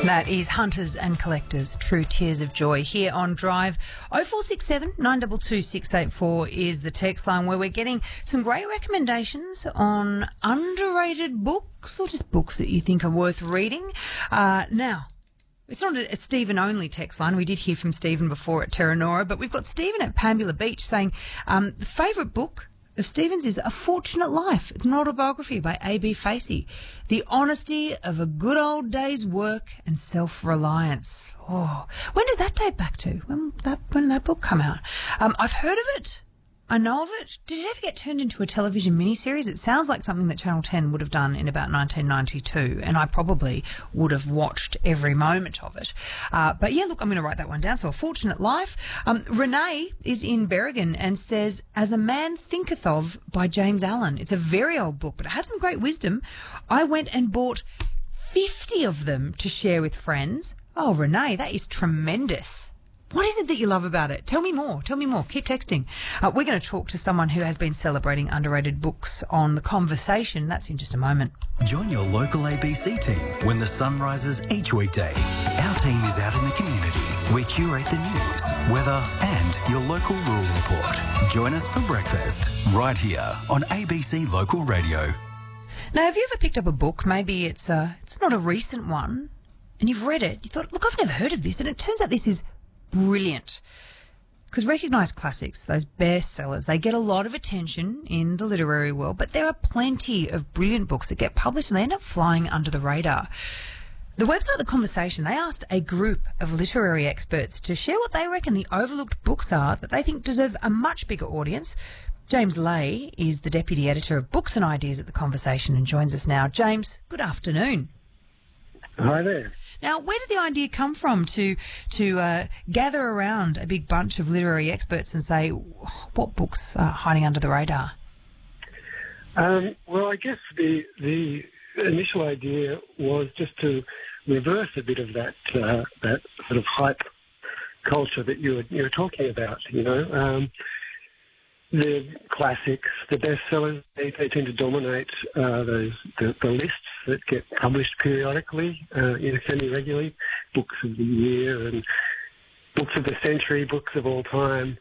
That is Hunters and Collectors, True Tears of Joy, here on Drive. 0467 922 684 is the text line, where we're getting some great recommendations on underrated books or just books that you think are worth reading. Now, it's not a Stephen-only text line. We did hear from Stephen before at Terranora, but we've got Stephen at Pambula Beach saying the favourite book of Stephen's is A Fortunate Life. It's an autobiography by A.B. Facey. The honesty of a good old day's work and self-reliance. Oh, when does that date back to? When that book come out? I've heard of it. I know of it. Did it ever get turned into a television miniseries? It sounds like something that Channel 10 would have done in about 1992, and I probably would have watched every moment of it. But yeah, look, I'm going to write that one down. So, A Fortunate Life. Renee is in Berrigan and says, As a Man Thinketh Of by James Allen. It's a very old book, but it has some great wisdom. I went and bought 50 of them to share with friends. Oh, Renee, that is tremendous. What is it that you love about it? Tell me more. Tell me more. Keep texting. We're going to talk to someone who has been celebrating underrated books on The Conversation. That's in just a moment. Join your local ABC team when the sun rises each weekday. Our team is out in the community. We curate the news, weather and your local rural report. Join us for breakfast right here on ABC Local Radio. Now, have you ever picked up a book? Maybe it's not a recent one, and you've read it. You thought, look, I've never heard of this, and it turns out this is brilliant. Because recognised classics, those bestsellers, they get a lot of attention in the literary world, but there are plenty of brilliant books that get published and they end up flying under the radar. The website The Conversation, they asked a group of literary experts to share what they reckon the overlooked books are that they think deserve a much bigger audience. James Lay is the Deputy Editor of Books and Ideas at The Conversation and joins us now. James, good afternoon. Hi there. Now, where did the idea come from to gather around a big bunch of literary experts and say, what books are hiding under the radar? Well, I guess the initial idea was just to reverse a bit of that sort of hype culture that you were talking about. You know, the classics, the bestsellers, they tend to dominate the lists that get published periodically, semi-regularly, books of the year and books of the century, books of all time.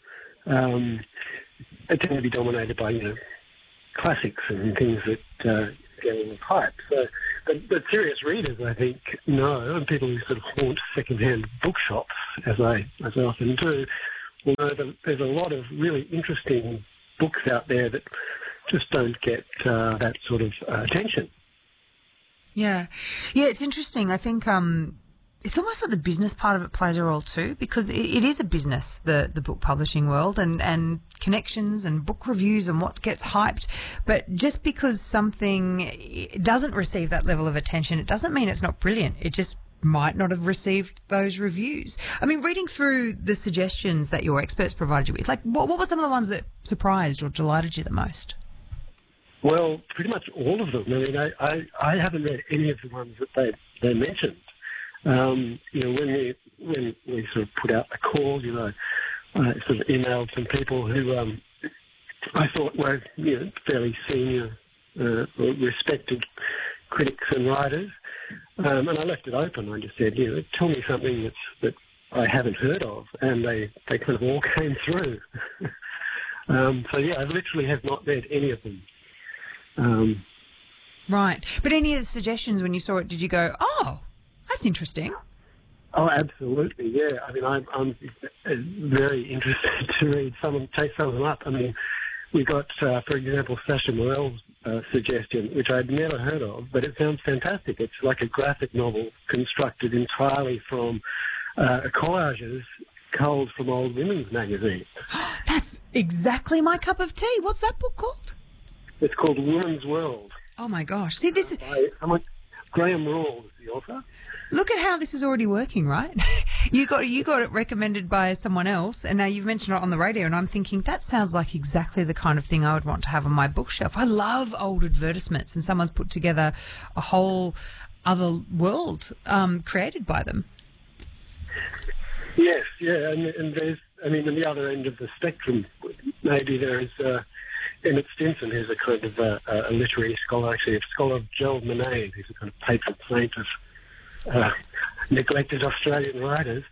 They tend to be dominated by, classics and things that get a lot of hype. So, but serious readers, I think, know, and people who sort of haunt second-hand bookshops, as I often do, will know that there's a lot of really interesting books out there that just don't get that sort of attention. Yeah, it's interesting. I think it's almost like the business part of it plays a role too, because it is a business, the book publishing world, and connections and book reviews and what gets hyped. But just because something doesn't receive that level of attention, it doesn't mean it's not brilliant. It just might not have received those reviews. I mean, reading through the suggestions that your experts provided you with, like what were some of the ones that surprised or delighted you the most? Well, pretty much all of them. I mean, I haven't read any of the ones that they mentioned. When we sort of put out a call, I sort of emailed some people who I thought were fairly senior, respected critics and writers. And I left it open. I just said, tell me something that I haven't heard of. And they kind of all came through. So, yeah, I literally have not read any of them. Right. But any of the suggestions when you saw it, did you go, oh, that's interesting? Oh, absolutely, yeah. I mean, I'm very interested to take some of them up. I mean, we got, for example, Sasha Morell's suggestion, which I'd never heard of, but it sounds fantastic. It's like a graphic novel constructed entirely from collages culled from old women's magazines. That's exactly my cup of tea. What's that book called? It's called Woman's World. Oh, my gosh. See, this is... Graham Rawls is the author. Look at how this is already working, right? You got it recommended by someone else, and now you've mentioned it on the radio, and I'm thinking that sounds like exactly the kind of thing I would want to have on my bookshelf. I love old advertisements, and someone's put together a whole other world created by them. Yes, yeah, and there's, on the other end of the spectrum, maybe there is Emmett Stinson, who's a kind of a literary scholar, actually a scholar of Gerald Monet, who's a kind of patron saint of neglected Australian writers,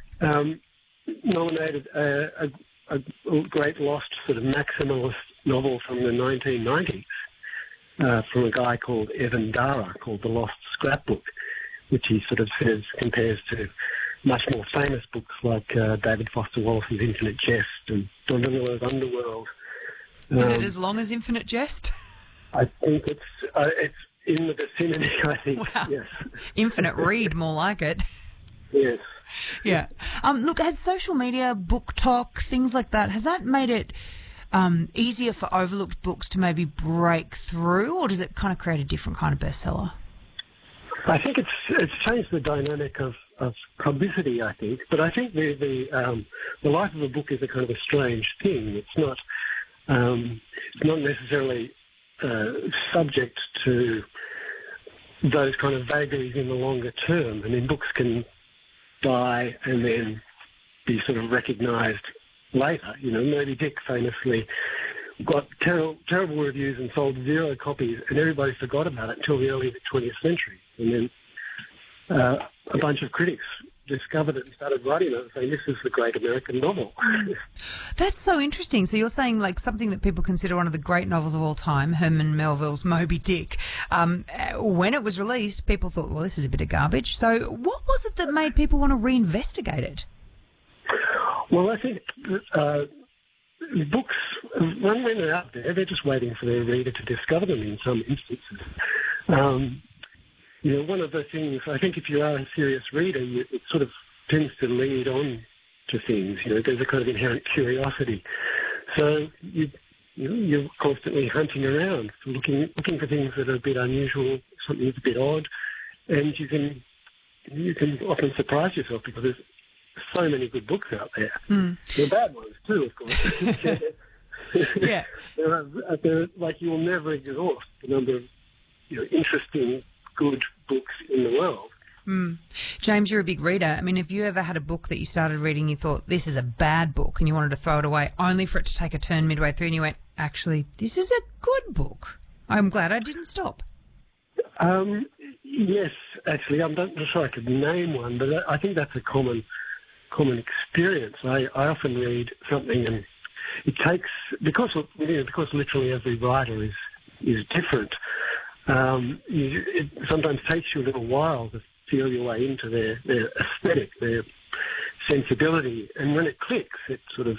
nominated a great lost sort of maximalist novel from the 1990s from a guy called Evan Dara called The Lost Scrapbook, which he sort of says compares to much more famous books like David Foster Wallace's Infinite Jest and Don DeLillo's Underworld. Is it as long as Infinite Jest? I think it's in the vicinity, I think. Wow. Yes. Infinite Read, more like it. Yes. Yeah. Look, has social media, book talk, things like that, has that made it easier for overlooked books to maybe break through, or does it kind of create a different kind of bestseller? I think it's changed the dynamic of publicity, I think. But I think the life of a book is a kind of a strange thing. It's not necessarily subject to those kind of vagaries in the longer term. I mean, books can die and then be sort of recognised later. You know, Moby Dick famously got terrible reviews and sold 0 copies, and everybody forgot about it until the early 20th century. And then a bunch of critics discovered it and started writing it and saying, this is the great American novel. That's so interesting. So you're saying like something that people consider one of the great novels of all time, Herman Melville's Moby Dick, when it was released, people thought, well, this is a bit of garbage. So what was it that made people want to reinvestigate it? Well, I think books, when they're out there, they're just waiting for their reader to discover them in some instances. You know, one of the things, I think if you are a serious reader, it sort of tends to lead on to things. You know, there's a kind of inherent curiosity. So you're constantly hunting around, looking for things that are a bit unusual, something that's a bit odd, and you can often surprise yourself because there's so many good books out there. There are bad ones too, of course. Yeah. There like you will never exhaust the number of interesting, good books in the world. James, you're a big reader. I mean, have you ever had a book that you started reading, you thought, this is a bad book, and you wanted to throw it away, only for it to take a turn midway through, and you went, actually, this is a good book. I'm glad I didn't stop. Yes, actually, I'm not sure I could name one, but I think that's a common experience. I often read something, and it takes, because literally every writer is different. It sometimes takes you a little while to feel your way into their aesthetic, their sensibility, and when it clicks, it sort of